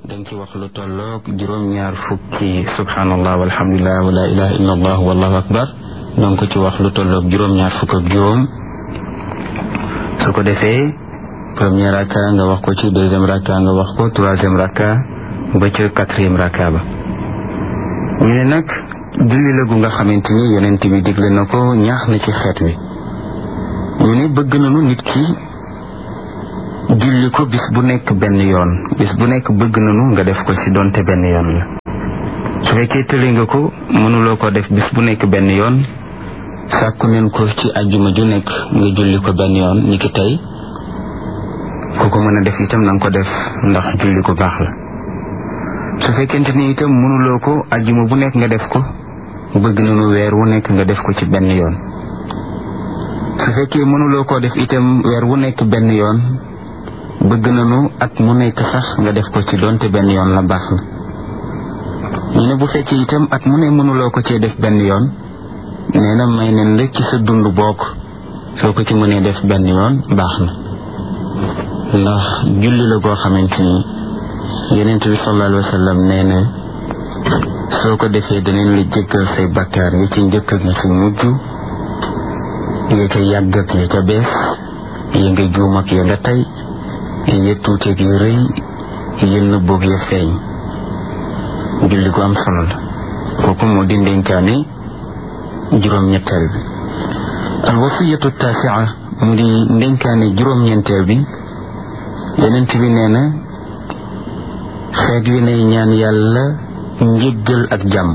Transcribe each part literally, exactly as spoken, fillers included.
dañ ci wax lu tolloog juróom-ñaar fukki subhanallah walhamdulillah wa la ilaha illa allah wallahu akbar donc ko ci wax lu tolloog juróom-ñaar fukk ak juróom su ko defee premier raka nga wax ko ci deuxième raka nga wax ko troisième raka ba ci quatrième raka ba. ñu ne nag julli la gu nga xamante ni yonent bi digle na ko ñaax na ci xeet wi. ñu ne bëgg nañu nit ki julli ko bis bu nekk benn yoon bis bu nekk bëgg nañu nga def ko ci donte benn yoon la. su fekkee tële nga ko mënuloo ko def bis bu nekk benn yoon sàkku neen ko ci ajjuma ju nekk nga julli ko benn yoon ni ki tey ku ko mën a def itam na nga ko def ndax julli ko baax la. su fekkente ni itam mënuloo ko ajjuma bu nekk nga def ko bëgg nañu weer wu nekk nga def ko ci benn yoon. su fekkee mënuloo koo def itam weer wu nekk benn yoon bëgg nañu at mu nekk sax nga def ko ci donte benn yoon la baax na. ñu ne bu fekkee itam at mu ne mënuloo ko cee def benn yoon nee na may neen la ci sa dund bokk soo ko ci mënee def benn yoon baax na. ndax julli la goo xamante ni yonent bi sallallahu alayhi wa sallam nee na soo ko defee danañ la jéggal say bakkaar yi ci njëkk ak yi ci mujj yi ca yàgg ak yi ca bees yi nga juum ak ya nga tey yi tuuti ak yi rëy yi nëbboog ya feeñ. julli gu am solo la kooku moo di ndénkaane juróom-ñetteel bi. al wasiyatu taasia mu di ndénkaane juróom-ñeenteel bi yonent bi nee na xeet wi nay ñaan yàlla njéggal ak jàmm.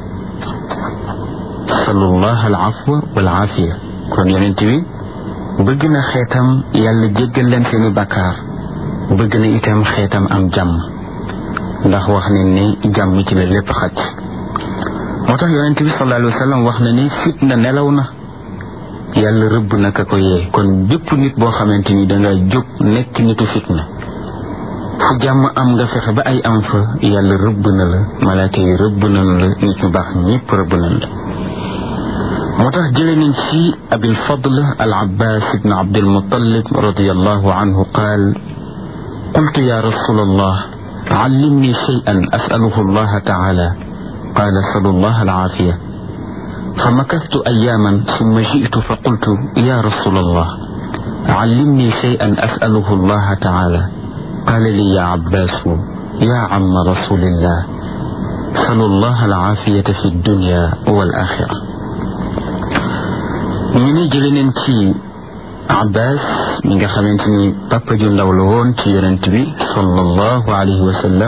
salullah al afwa wal aafiya kon yonent bi bëgg na xeetam yàlla jéggal leen seeni bakkaar bëgg na itam xeetam am jàmm ndax wax ne ni jàmm ci la lépp xaj. moo tax yonent bi sallallahu alayhi wa sallam wax na ni fitna nelaw na yàlla rëbb na ka ko yee. kon bépp nit boo xamante ni danga jóg nekk nitu fitna fu jàmm am nga fexe ba ay am fa yàlla rëbb na la malaaka yi rëbb na la nit ñu baax ñépp rëbb na la. moo tax jële nañ ci abil fadl al abbas ibn abdul muttalib radiyallahu anhu qaal qultu ya rasul allah علمني شيئا أسأله الله تعالى قال سل الله العافية فمكثت أياما ثم جئت فقلت يا رسول الله علمني شيئا أسأله الله تعالى قال لي يا عباس يا عم رسول الله سل الله العافية في الدنيا والآخرة. من جلن تي Abbas mi nga xamante ni papa ju ndaw la woon ci yonent bi sallallahu alayhi wa sallam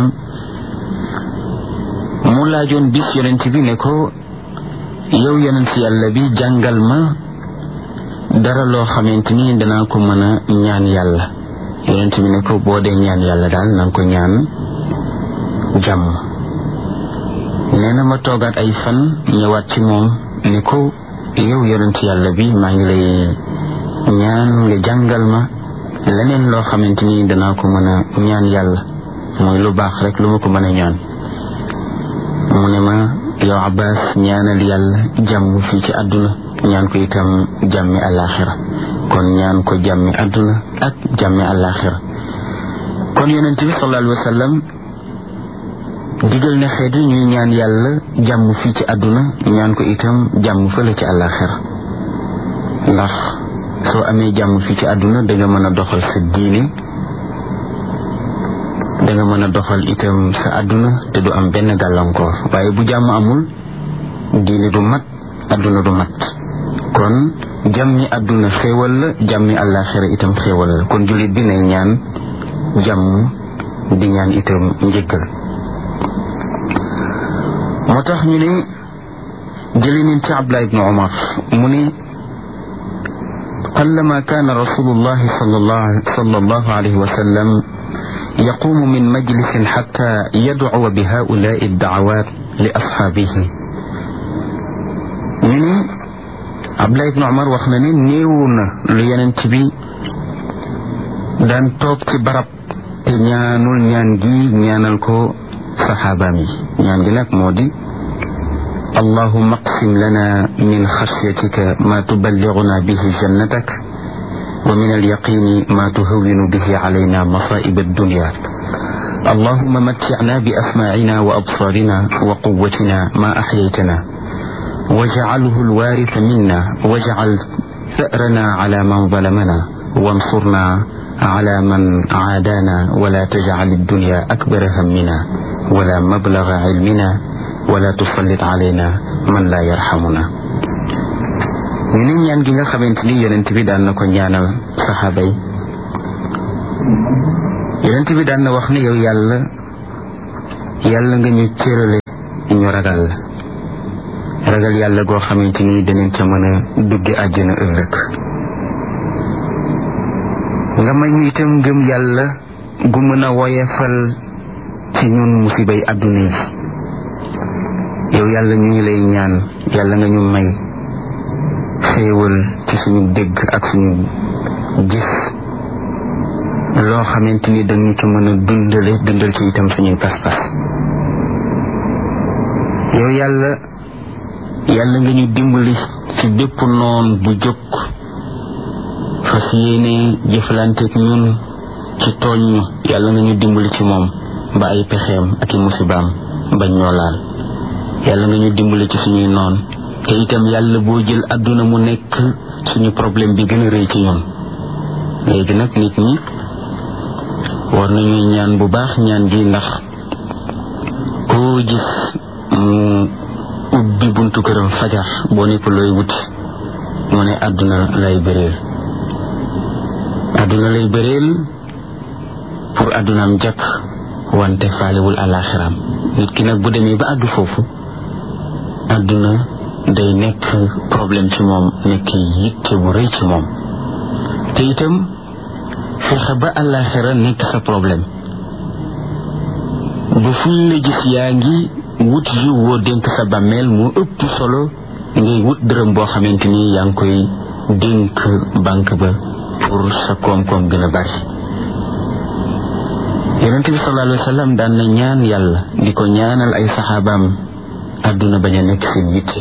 mu laajoon bis yonent bi ne ko yow yonent yàlla bi jàngal ma dara loo xamante ni danaa ko mën a ñaan yàlla. yonent bi ne ko boo dee ñaan yàlla daal na nga ko ñaan jàmm. nee na ma toogaat ay fan ñëwaat ci moom ne ko yow yonent yàlla bi maa ngi lay ñaan nga jàngal ma leneen loo xamante ni danaa ko mën a ñaan yàlla mooy lu baax rek lu ma ko mën a ñaan. mu ne ma yow Abbas ñaanal yàlla jàmm fii ci àdduna ñaan ko itam jàmmi àllaaxira kon ñaan ko jàmmi àdduna ak jàmmi àllaaxira. kon yonent bi sallallahu alayhi wa sallam digal na xeet yi ñuy ñaan yàlla jàmm fii ci àdduna ñaan ko itam jàmm fële ci àllaaxira ndax soo amee jàmm fii ci àdduna danga mën a doxal sa diine danga mën a doxal itam sa àdduna te du am benn gàllankoor. waaye bu jàmm amul diine du mat àdduna du mat. kon jàmmi àdduna xéewal la jàmmi àllaaxira itam xéewal la. kon jullit bi nay ñaan jàmm di ñaan itam njëggal. moo tax ñu ne jëlee nañ ci Abdullah ibn Umar mu ne قلما كان رسول الله صلى الله, صلى الله عليه وسلم يقوم من مجلس حتى يدعو بهؤلاء الدعوات لأصحابه. من عبد الله بن عمر وخناني نيونا ليننتبي دان توك تي براب تي ñaanul ñaan gi ñaanal ko saxaaba mi. ñaan gi nag moo di اللهم اقسم لنا من خشيتك ما تبلغنا به جنتك ومن اليقين ما تهون به علينا مصائب الدنيا allahumma matti'na bi asma'ina wa absarina wa quwwatina ma ahyaytana waj'alhu alwaritha minna waj'al tha'rana ala man zalamana wansurna ala man aadana wala taj'al ad-dunya akbara hammina wala mablagha ilmina wala tusallit alayna man la yarhamuna. ñu ne ñaan gi nga xamante ni yonent bi daan na ko ñaanal saxaaba yi, yonent bi daan na wax ne yow yàlla yàlla nga ñu cërale ñu ragal la ragal yàlla goo xamante ni danañ ca mën a dugge àjjana ëllëg, nga may ñu itam gëm yàlla gu mën a woyefal ci ñun musibay àdduna yi. yow yàlla ñu ngi lay ñaan yàlla nga ñu may xéewal ci suñu dégg ak suñu gis loo xamante ni dañu ci mën a dundale dundal ci itam suñuy pas-pas. yow yàlla yàlla nga ñu dimbali ci bépp noon bu jóg fas yéene jëflanteeg ñun ci tooñ ñu, yàlla nga ñu dimbali ci moom ba ay pexeem ak i musibaam bañ ñoo laal. yàlla nga ñu dimbali ci suñuy noon te itam yàlla boo jël àdduna mu nekk suñu problème bi gën a rëy ci ñun. léegi nag nit ñi war nañuy ñaan bu baax ñaan gi, ndax koo gis mu ubbi buntu këram fajar boo nekk looy wuti mu ne àdduna lay bëreel àdduna lay bëreel pour àddunaam jàkk wante faalewul àllaaxiraam. nit ki nag bu demee ba àgg foofu àdduna day nekk problème ci moom, nekk yitte bu rëy ci moom, te itam fexe ba àllaaxira nekk sa problème ba fuñ la gis yaa ngi wut yu woo dénk sa bàmmeel moo ëpp solo ngay wut dërëm boo xamante ni yaa ngi koy dénk banque ba pour sa koom-koom gën a bari. yonent bi sallallahu alayhi wa sallam daan na ñaan yàlla di ko ñaanal ay saxaabaam àdduna bañ a nekk seen yitte.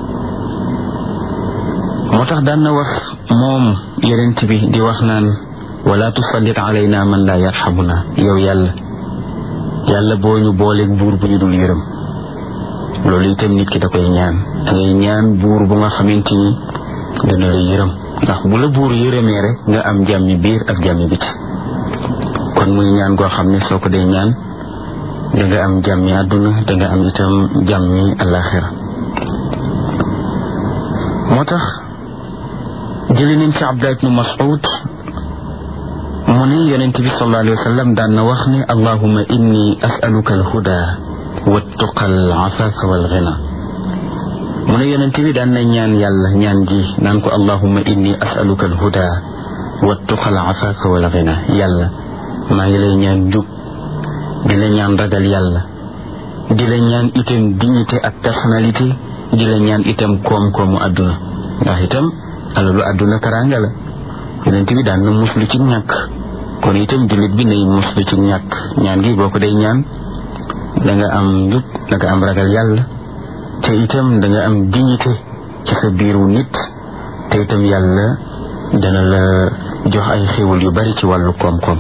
moo tax daan na wax moom yonent bi di wax naan wala tusallit alayna man la yarhamuna. yow yàlla yàlla boo ñu booleeg buur bu ñu dul yërëm. loolu itam nit ki da koy ñaan, da ngay ñaan buur bu nga xamante ni dana la yërëm, ndax bu la buur yërëmee rek nga am jàmmi biir ak jàmmi biti. kon muy ñaan goo xam ne soo ko dee ñaan da nga am jàmmi àdduna da nga am itam jàmmi àllaaxira. moo tax jëli nañ ci Abdullah ibn Mas'ud mu ne yonent bi sallallahu alayhi wa sallam daan na wax ne allahumma inni as'aluka al-huda wat-tuqa al-afafa wal-ghina. mu ne yonent bi daan na ñaan yàlla ñaan ji naan ko allahumma inni as'aluka al-huda wat-tuqa al-afafa wal-ghina. yàlla maa ngi lay ñaan njub, di la ñaan ragal yàlla, di la ñaan itam dignité ak personnalité, di la ñaan itam koom-koomu àdduna, ndax itam alalu àdduna teraanga la. yonent bi daan na muslu ci ñàkk, kon itam jullit bi nay muslu ci ñàkk. ñaan gi boo ko day ñaan da nga am njub, da nga am ragal yàlla, te itam da nga am dignité ci sa biiru nit, te itam yàlla dana la jox ay xéwal yu bari ci wàllu koom-koom.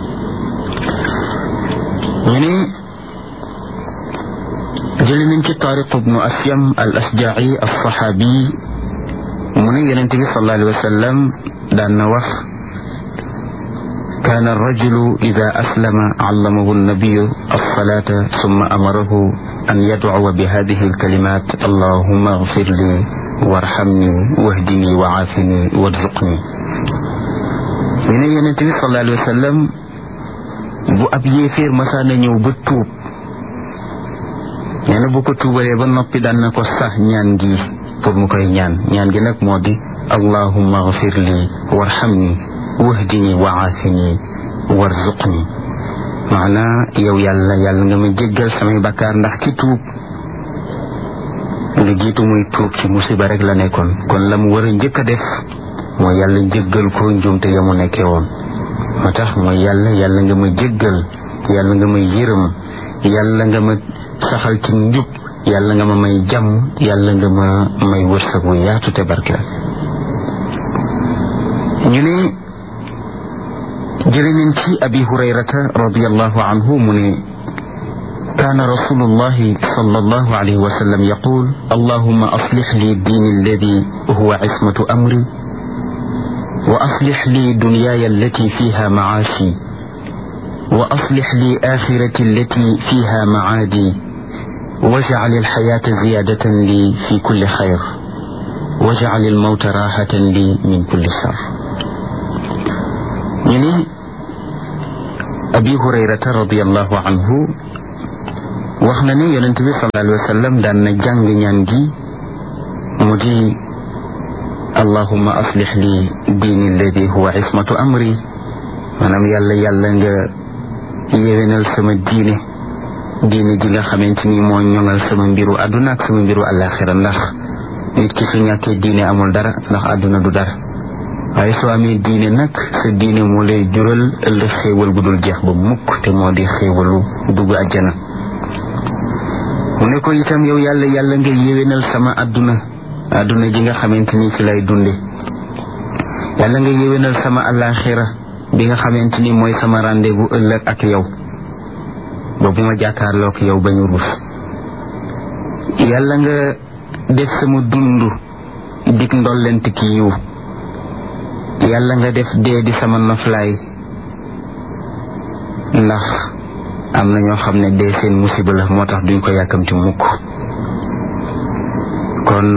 ñu ne jëli nañ ci Taariq ibnu Asyam al-Asja'i as-saxaabi mu ne yonent bi sallallahu alayhi wa sallam daan na wax kaana ar-rajulu idaa aslama allamahu an-nabiyyu as-salaata summa amarahu an yad'uwa bi haadihi al-kalimaat allahumma ighfir li warhamni wahdini wa aafini warzuqni. ñu ne yonent bi sallallahu alayhi wa sallam bu ab yéeféer masaana ñëw ba tuub, nee na bu ko tuubalee ba noppi daan na ko sax ñaan gi pour mu koy ñaan. ñaan gi nag moo di allahumma ighfir li warhamni wahdini wa aafini warzuqni. maanaa yow yàlla yàlla nga ma jéggal samay bakkaar, ndax ci tuub lu jiitu muy tuub ci musiba rek la nekkoon, kon la mu war a njëkk a def mooy yàlla jéggal ko njuumte ya mu nekkee woon. moo tax mooy yàlla yàlla nga ma jéggal, yàlla nga ma yërëm, yàlla nga ma saxal ci njub, yàlla nga ma may jàmm, yàlla nga ma may wërsëg wu yaatu te barkeel. ñu ne جلن في أبي هريرة رضي الله عنه من كان رسول الله صلى الله عليه وسلم يقول اللهم أصلح لي الدين الذي هو عصمة أمري وأصلح لي دنياي التي فيها معاشي وأصلح لي آخرتي التي فيها معادي واجعل الحياة زيادة لي في كل خير واجعل الموت راحة لي من كل شر. يعني أبي هريرة رضي الله عنه وخنا ني يونس بي صلى الله عليه وسلم دان جانغ ñaan gi mudi اللهم أصلح لي ديني الذي هو عصمة أمري manam yalla yalla nga yewenal sama diine diine ji nga xamanteni mo ñongal sama mbiru aduna ak sama mbiru alakhirah ndax nit ki su ñaké diine amul dara ndax aduna du dara waaye soo amee diine nag sa diine moo lay jural ëllëg xéewal gu dul jeex ba mukk te moo di xéewalu dugg àjjana. mu ne ko itam yow yàlla yàlla nga yéwénal sama àdduna àdduna ji nga xamante ni ci lay dunde yàlla nga yéwénal sama àllaaxira bi nga xamante ni mooy sama rendez-vous ëllëg ak yow ba bu ma jàkkaarloo ak yow bañu rus yàlla nga def sama dund dik ndollent ki yiw yàlla nga def dee di sama noflaay ndax am na ñoo xam ne dee seen musiba la moo tax duñ ko yàkkamti mukk kon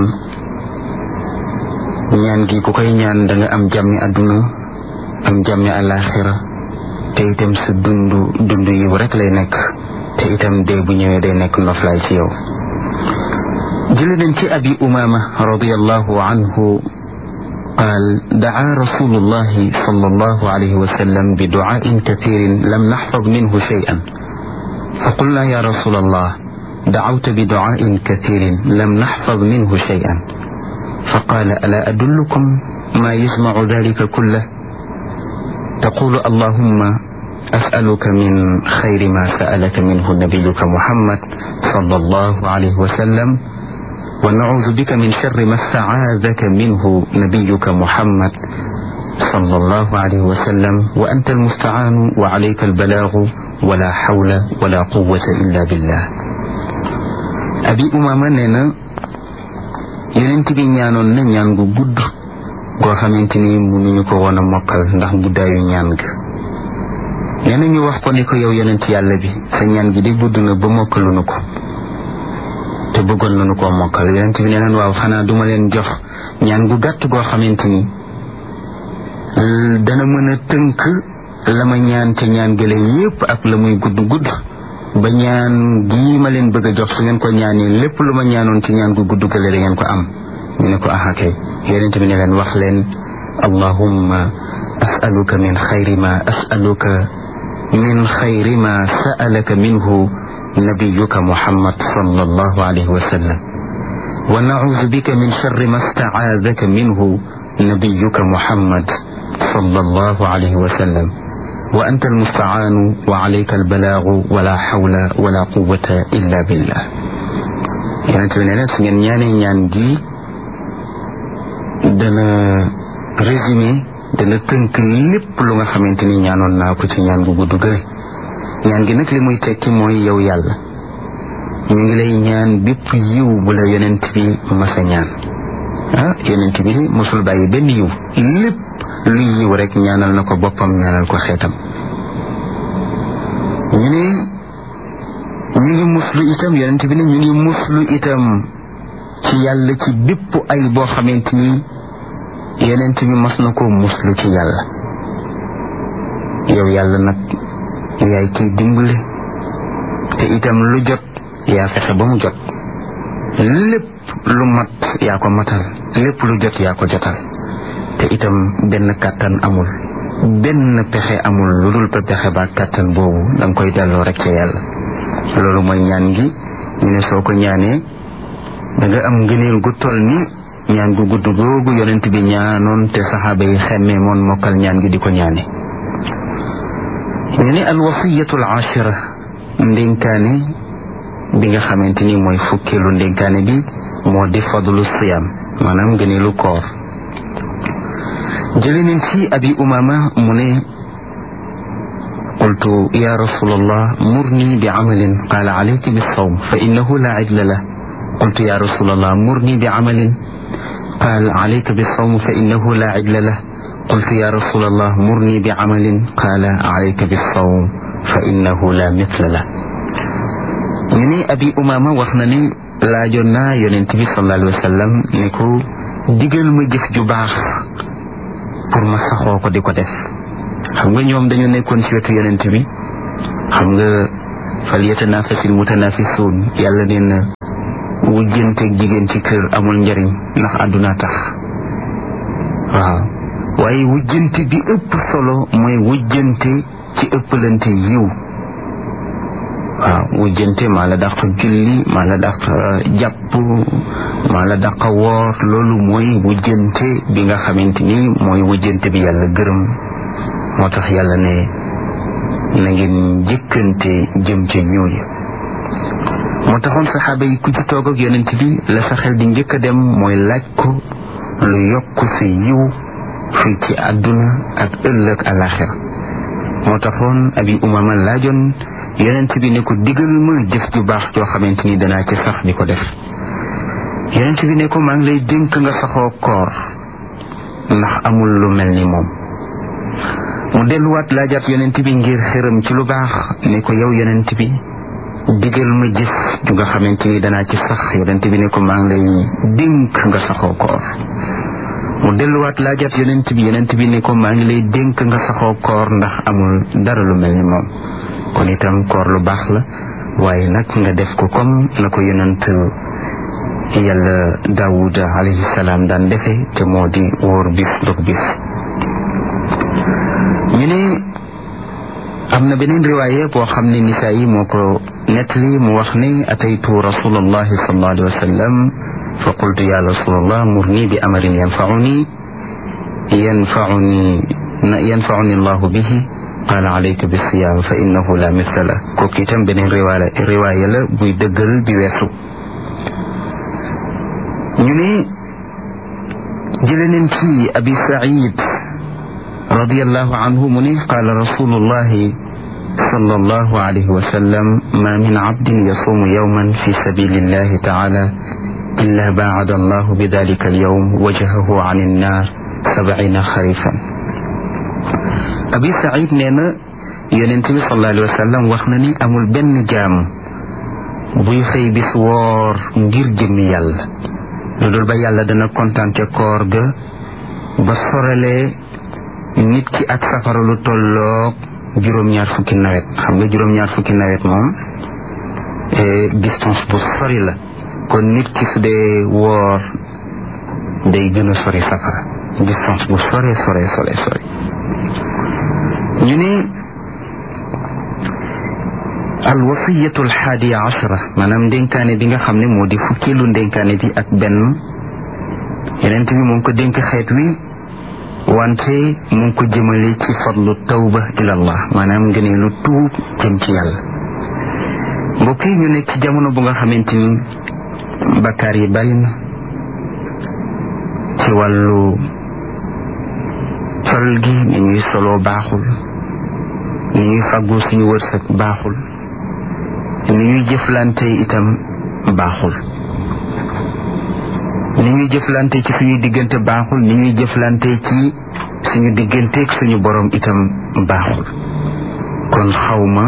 ñaan gi ku koy ñaan da nga am jàmmi àdduna am jàmmi àllaaxira te itam sa dund dund yiw rek lay nekk te itam dee bu ñëwee day nekk noflaay ci yow. jële nañ ci abi umama radiyallahu anhu قال دعا رسول الله صلى الله عليه وسلم بدعاء كثير لم نحفظ منه شيئا فقلنا يا رسول الله دعوت بدعاء كثير لم نحفظ منه شيئا فقال ألا أدلكم ما يجمع ذلك كله تقول اللهم أسألك من خير ما سألك منه نبيك محمد صلى الله عليه وسلم ونعوذ بك من شر ما استعاذك منه نبيك محمد صلى الله عليه وسلم وأنت المستعان وعليك البلاغ ولا حول ولا قوة إلا بالله. أبي أمامة نينا ينتبه ñaanon na ñaan gu gudd go xamanteni mënuñu ko wona mokkal ndax guddayu ñaan ga neena ñu wax ko ni ko yow yonent yàlla bi sa ñaan gi di gudd na ba mokkaluñu ko te bëggon nañu ko mokkal yonent bi neenan waaw xanaa duma leen jox ñaan gu gàtt goo xamante ni dana mën a tënk la ma ñaan te ñaan gële yépp ak la muy gudd gudd ba ñaan gii ma leen bëgg a jox su ngeen ko ñaanee lépp lu ma ñaanoon ci ñaan gu gudd gële da ngeen ko am ñu ne ko aha kay yonent bi ne leen wax leen allahumma as'aluka min xayri ma as'aluka min xayri ma sa'alaka minhu نبيك محمد صلى الله عليه وسلم ونعوذ بك من شر ما استعاذك منه نبيك محمد صلى الله عليه وسلم وأنت المستعان وعليك البلاغ ولا حول ولا قوة إلا بالله. يعني تبنينا سنين نياني نيان جي دنا ريزيمي دنا تنك لب لغا خمينتني نيانون ناكو تي نيان غو غدو غري ñaan gi nag li muy tekki mooy yow yàlla ñu ngi lay ñaan bépp yiw bu la yonent bi masa ñaan ah yonent bi mosul bàyyi benn yiw lépp luy yiw rek ñaanal na ko boppam ñaanal ko xeetam ñu ne ñu ngi muslu itam yonent bi ne ñu ngi muslu itam ci yàlla ci bépp ay boo xamante ni yonent bi mas na ko muslu ci yàlla yow yàlla nag yaay kiy dimbale te itam lu jot yaa fexe ba mu jot lépp lu mat yaa ko matal lépp lu jot yaa ko jotal te itam benn kàttan amul benn pexe amul lu dul pexe ba kàttan boobu danga koy delloo rek ca yàlla loolu mooy ñaan gi ñu ne soo ko ñaanee da nga am ngëneel gu toll ni ñaan gu gudd googu yonent bi ñaanoon te saxaaba yi xemmee moon mokkal ñaan gi di ko ñaane ñu ne al wasiyatul ashira ndénkaane bi nga xamante ni mooy fukkeelu ndénkaane bi moo di fadlu siyam maanaam ngëneelu koor jële nañ ci abi umama mu ne qultu ya rasulallah murni bi amalin qaala alayka bis-sawm fa innahu la idla lah qultu ya rasulallah murni bi amalin qaala alayka bis-sawm fa innahu la idla lah qultu ya rasulallah murni bi amalin qaala alayka bis-sawm fa innahu la mithla lah. ñu ne Abi Umaama wax na ni laajoon naa yonent bi sallallahu alayhi wa sallam ne ko digal ma jëf ju baax pour ma saxoo ko di ko def. xam nga ñoom dañu nekkoon ci wetu yonent bi, xam nga fal yatanaafasil mutanaafisuun, yàlla nee na wujjanteeg jigéen ci kër amul njariñ ndax àdduna tax. waaw waaye wujjante bi ëpp solo mooy wujjante ci ëppalante yiw. waaw wujjante maa la dàq julli, maa la dàq jàpp, maa la dàq woor, loolu mooy wujjante bi nga xamante ni mooy wujjante bi yàlla gërëm. moo tax yàlla ne na ngeen jëkkante jëm ca ñooñu. moo taxoon saxaaba yi ku ci toog ak yonent bi la sa xel di njëkk a dem mooy laaj ko lu yokk sa yiw fii ci àdduna ak ëllëg alaxira. moo taxoon Abi Umaama laajoon yonent bi ne ko digal ma jëf ju baax joo xamante ni danaa ci sax di ko def. yonent bi ne ko maa ngi lay dénk nga saxoo koor ndax amul lu mel ni moom. mu delluwaat laajaat yonent bi ngir xëram ci lu baax ne ko yow yonent bi digal ma jëf ju nga xamante ni danaa ci sax. yonent bi ne ko maa ngi lay dénk nga saxoo koor. mu delluwaat laajaat yonent bi yonent bi ne ko maa ngi lay dénk nga saxoo koor ndax amul dara lu mel ni moom. kon itam koor lu baax la, waaye nag nga def ko comme na ko yonent yàlla Daawuda alayhi salaam daan defe, te moo di wóor bis dog bis. ñu ne am na beneen riwaaya boo xam ne Nisaa'i moo ko nettali, mu wax ne ataytu rasulallahi sallallahu alayhi wa sallam fa qultu ya rasulallah murni bi amrin yanfa'uni yanfa'uni yanfa'uni allahu bihi qaala alayka bis-siyaam fa innahu la mithla lah. kooku itam beneen riwaaya riwaaya la buy dëggal bi weesu. ñu ne jële nañ ci Abi Saïd radiyallahu anhu mu ne qaala rasulullahi sallallahu alayhi wa sallam ma min abdin yasuumu yawman fi sabilillahi ta'ala illa baa'ada allahu bi dhalika al-yawm wajhahu 'ani an-naar sab'iina xarifan. Abi Saïd nee na yonent bi sallallahu alayhi wa sallam wax na ni amul benn jaam buy xëy bis woor ngir jëmmi yàlla lu dul ba yàlla dana kontaan ca koor ga ba sorelee nit ki ak safara lu tolloog juróom-ñaar fukki nawet. xam nga juróom-ñaar fukki nawet moom distance bu sori la, kon nit ki su dee woor day gën a sori safara, distance bu sore sore sore sori. ñu ne al wasiyatu al xaadiya ashara, maanaam ndénkaane bi nga xam ne moo di fukkeelu ndénkaane bi ak benn, yeneen bi mu ngi ko dénk xeet wi, wante mu ngi ko jëmale ci fadlu tawba ila allah, maanaam ngënee lu tuub jëm ci yàlla. mbokk yi ñu nekk ci jamono bu nga xamante ni bakkaar yi bari na ci wàllu col gi, ni ñuy soloo baaxul, ni ñuy fàggu suñu wërsëg baaxul, ni ñuy jëflante itam baaxul, ni ñuy jëflante ci suñu diggante baaxul, ni ñuy jëflante ci suñu digganteeg suñu borom itam baaxul. kon xawma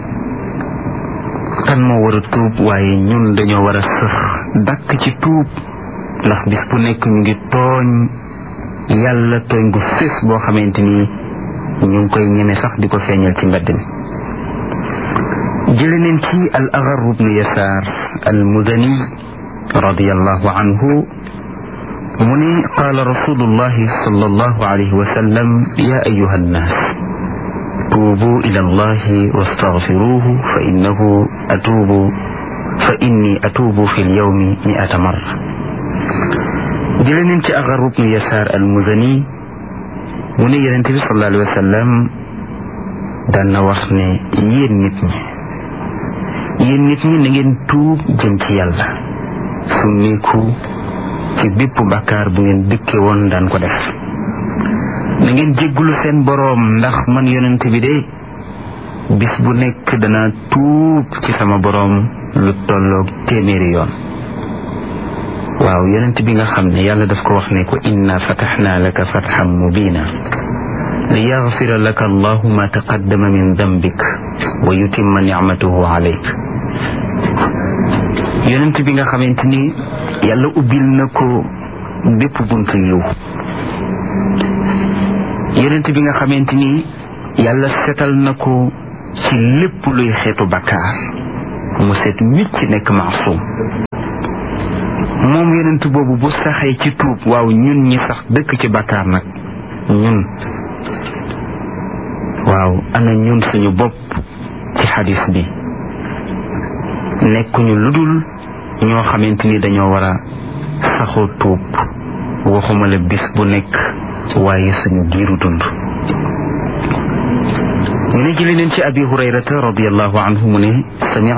kan moo war a tuub, waaye ñun dañoo war a sëx dakk ci tuub, ndax bis bu nekk ñu ngi tooñ yàlla tooñ gu fés boo xamante ni ñu ngi koy ñeme sax di ko feeñal ci mbedd mi. jële neen ci al Agharr ibn Yasaar al Mudani radiyallahu anhu mu ne qaala rasulullahi sallallahu alayhi wa sallam ya ayyuha nnaas tuubu ila allahi wastaghfiruhu fa innahu atuubu fa inni atuubu fi lyawmi mi'ata marra. jële neen ci Agharr ibn Yasaar al Mudani mu ne yonent bi sallallahu alayhi wa sallam daan na wax ne yéen nit ñi yéen nit ñi na ngeen tuub jëm ci yàlla, summiku ci bépp bàkkaar bu ngeen dëkke woon daan ko def. na ngeen jéggulu seen boroom, ndax man yonent bi de bis bu nekk dana tuub ci sama boroom lu tolloog téeméeri yoon. waaw yonent bi nga xam ne yàlla daf ko wax ne ko inna fataxnaa laka fatxan mubina li yaxfira laka allahu ma taqaddama min dambik wa yutimma nicmatahu alayk. yonent bi nga xamante ni yàlla ubbil na ko bépp buntu yiw. yonent bi nga xamante ni yàlla setal na ko ci lépp luy xeetu bakkaar mu set wicc nekk maasum. moom yonent boobu bu saxee ci tuub waaw ñun ñi sax dëkk ci bakkaar nag ñun waaw ana ñun suñu bopp ci xadis bi nekkuñu lu dul ñoo xamante ni dañoo war a saxoo tuub waxuma la bis bu nekk waaye suñu giiru dund. ñu ne jëlee leen ci abi hurayrata radiallahu anhu mu ne